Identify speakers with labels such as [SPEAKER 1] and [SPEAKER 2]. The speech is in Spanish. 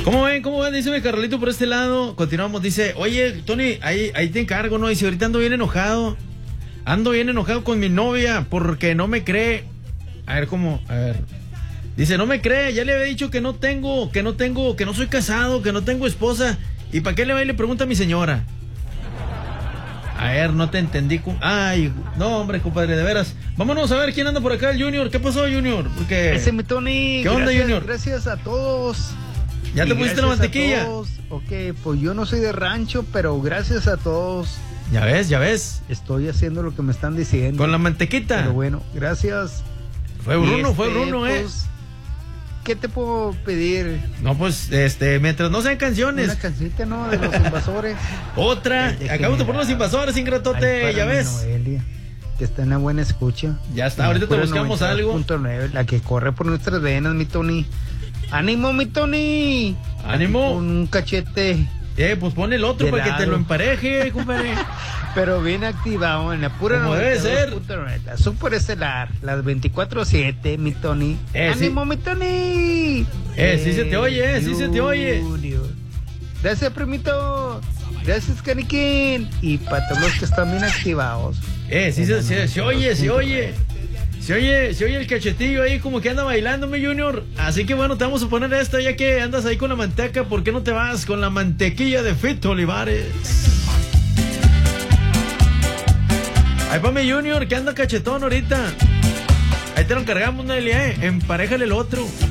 [SPEAKER 1] ¿Cómo ven? ¿Cómo ven? Dice mi Carolito por este lado. Continuamos, dice, oye, Tony, ahí te encargo, ¿no? Dice, ahorita ando bien enojado. Ando bien enojado con mi novia porque no me cree. A ver, ¿cómo? A ver. Dice, no me cree, ya le había dicho que no soy casado, que no tengo esposa. ¿Y para qué le va y le pregunta a mi señora? A ver, no te entendí. Ay, no, hombre, compadre, de veras. Vámonos a ver quién anda por acá, el Junior. ¿Qué pasó, Junior? Porque...
[SPEAKER 2] Ese mi Tony.
[SPEAKER 1] ¿Qué onda, Junior?
[SPEAKER 2] Gracias a todos.
[SPEAKER 1] ¿Ya te pusiste la mantequilla?
[SPEAKER 2] Ok, pues yo no soy de rancho, pero gracias a todos.
[SPEAKER 1] Ya ves.
[SPEAKER 2] Estoy haciendo lo que me están diciendo.
[SPEAKER 1] Con la mantequita.
[SPEAKER 2] Pero bueno, gracias.
[SPEAKER 1] Fue Bruno, pues,
[SPEAKER 2] ¿qué te puedo pedir?
[SPEAKER 1] No, pues, mientras no sean canciones.
[SPEAKER 2] Una cancionita, ¿no? De los invasores.
[SPEAKER 1] Otra. Acabamos de poner los invasores, ingratote.
[SPEAKER 2] Ay,
[SPEAKER 1] ya ves.
[SPEAKER 2] Noelia, que está en la buena escucha.
[SPEAKER 1] Ya está, ahorita te buscamos algo.
[SPEAKER 2] 9, la que corre por nuestras venas, mi Tony. ¡Ánimo, mi Tony!
[SPEAKER 1] ¡Ánimo!
[SPEAKER 2] Con un cachete.
[SPEAKER 1] Pues pon el otro para que te lo empareje, compadre.
[SPEAKER 2] Pero bien activado en la pura.
[SPEAKER 1] Como debe ser.
[SPEAKER 2] La super estelar, las 24/7, mi Tony. ¡Ánimo,
[SPEAKER 1] sí.
[SPEAKER 2] Mi Tony!
[SPEAKER 1] Sí se te oye, sí se te oye.
[SPEAKER 2] Gracias, primito. Gracias, Caniquín. Y para todos los que están bien activados.
[SPEAKER 1] Sí se oye. Se oye el cachetillo ahí como que anda bailando, mi Junior. Así que bueno, te vamos a poner esta ya que andas ahí con la manteca. ¿Por qué no te vas con la mantequilla de Fito Olivares? Ahí va mi Junior que anda cachetón ahorita. Ahí te lo encargamos, Nelia, emparéjale el otro.